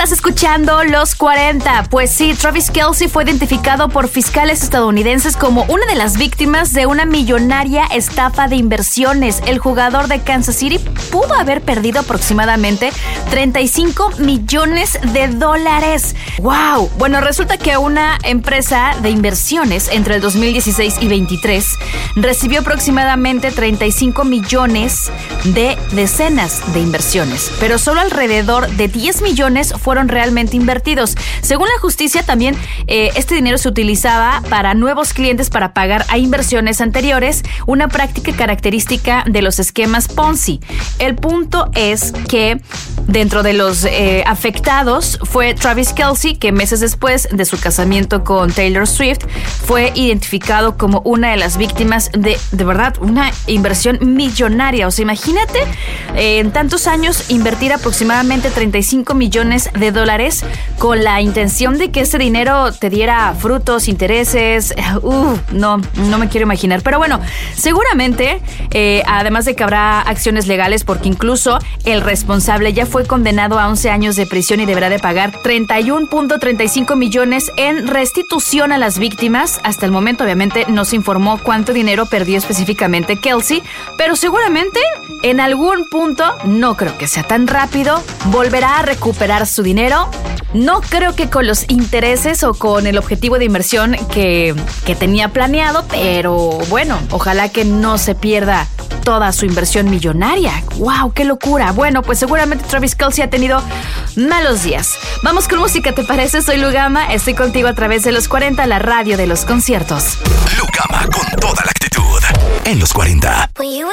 Estás escuchando Los 40. Pues sí, Travis Kelce fue identificado por fiscales estadounidenses como una de las víctimas de una millonaria estafa de inversiones. El jugador de Kansas City pudo haber perdido aproximadamente $35 millones. ¡Wow! Bueno, resulta que una empresa de inversiones entre el 2016 y 23 recibió aproximadamente 35 millones de decenas de inversiones, pero solo alrededor de 10 millones fueron realmente invertidos. Según la justicia, también este dinero se utilizaba para nuevos clientes para pagar a inversiones anteriores, una práctica característica de los esquemas Ponzi. El punto es que dentro de los afectados fue Travis Kelce, que meses después de su casamiento con Taylor Swift fue identificado como una de las víctimas de verdad, una inversión millonaria. O sea, imagínate en tantos años invertir aproximadamente $35 millones con la intención de que ese dinero te diera frutos, intereses. No me quiero imaginar. Pero bueno, seguramente, además de que habrá acciones legales, porque incluso el responsable ya fue condenado a 11 años de prisión y deberá de pagar 31.35 millones en restitución a las víctimas. Hasta el momento, obviamente, no se informó cuánto dinero perdió específicamente Kelce, pero seguramente en algún punto, no creo que sea tan rápido, volverá a recuperar su dinero. No creo que con los intereses o con el objetivo de inversión que tenía planeado, pero bueno, ojalá que no se pierda toda su inversión millonaria. ¡Wow! ¡Qué locura! Bueno, pues seguramente Travis Kelce ha tenido malos días. Vamos con música, ¿te parece? Soy Lugama, estoy contigo a través de Los 40, la radio de los conciertos. Lugama con toda la actitud en Los 40.